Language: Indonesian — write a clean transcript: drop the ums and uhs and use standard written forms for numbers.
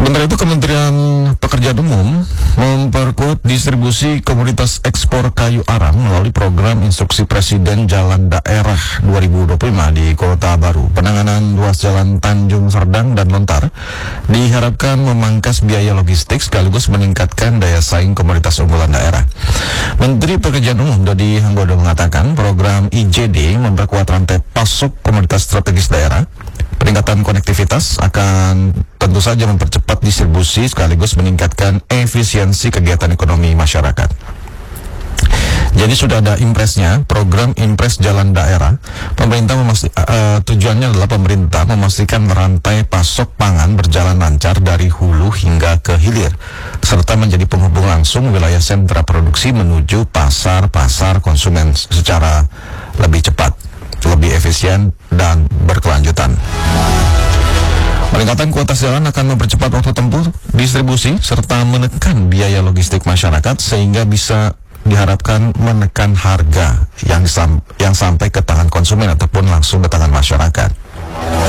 Sementara itu, Kementerian Pekerjaan Umum memperkuat distribusi komoditas ekspor kayu arang melalui program Instruksi Presiden Jalan Daerah 2025 di Kota Baru. Penanganan ruas jalan Tanjung Serdang dan Lontar diharapkan memangkas biaya logistik sekaligus meningkatkan daya saing komoditas unggulan daerah. Menteri Pekerjaan Umum Dodi Hanggodo mengatakan program IJD memperkuat rantai pasok komoditas strategis daerah. Peningkatan konektivitas akan tentu saja mempercepat distribusi sekaligus meningkatkan efisiensi kegiatan ekonomi masyarakat. Jadi sudah ada impresnya, program Impres Jalan Daerah. Tujuannya adalah pemerintah memastikan rantai pasok pangan berjalan lancar dari hulu hingga ke hilir, serta menjadi penghubung langsung wilayah sentra produksi menuju pasar konsumen secara lebih cepat, lebih efisien, dan berkelanjutan. Peningkatan kuota jalan akan mempercepat waktu tempuh distribusi serta menekan biaya logistik masyarakat sehingga bisa diharapkan menekan harga yang sampai ke tangan konsumen ataupun langsung ke tangan masyarakat.